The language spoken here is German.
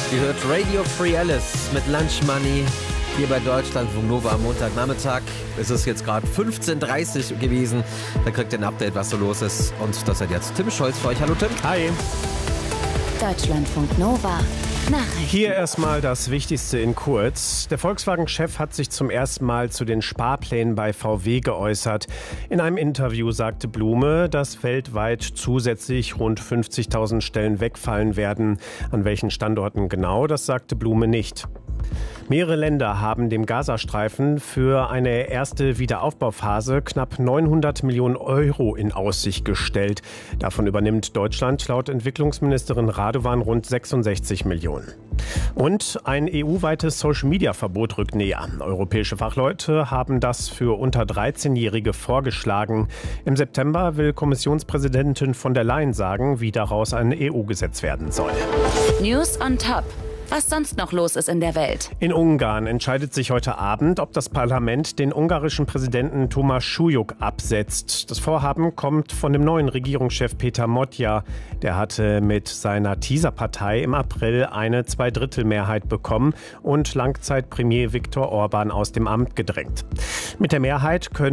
Ihr hört Radio Free Alice mit Lunch Money hier bei Deutschlandfunk Nova am Montagnachmittag. Es ist jetzt gerade 15:30 Uhr gewesen. Da kriegt ihr ein Update, was so los ist. Und das hat jetzt Tim Scholz für euch. Hallo Tim. Hi. Deutschlandfunk Nova. Nachrichten. Hier erstmal das Wichtigste in kurz. Der Volkswagen-Chef hat sich zum ersten Mal zu den Sparplänen bei VW geäußert. In einem Interview sagte Blume, dass weltweit zusätzlich rund 50.000 Stellen wegfallen werden. An welchen Standorten genau, das sagte Blume nicht. Mehrere Länder haben dem Gazastreifen für eine erste Wiederaufbauphase knapp 900 Millionen Euro in Aussicht gestellt. Davon übernimmt Deutschland laut Entwicklungsministerin Radovan rund 66 Millionen. Und ein EU-weites Social-Media-Verbot rückt näher. Europäische Fachleute haben das für unter 13-Jährige vorgeschlagen. Im September will Kommissionspräsidentin von der Leyen sagen, wie daraus ein EU-Gesetz werden soll. News on Top. Was sonst noch los ist in der Welt. In Ungarn entscheidet sich heute Abend, ob das Parlament den ungarischen Präsidenten Thomas Schulyk absetzt. Das Vorhaben kommt von dem neuen Regierungschef Peter Motja. Der hatte mit seiner Teaserpartei im April eine Zweidrittelmehrheit bekommen und Langzeitpremier Viktor Orban aus dem Amt gedrängt. Mit der Mehrheit können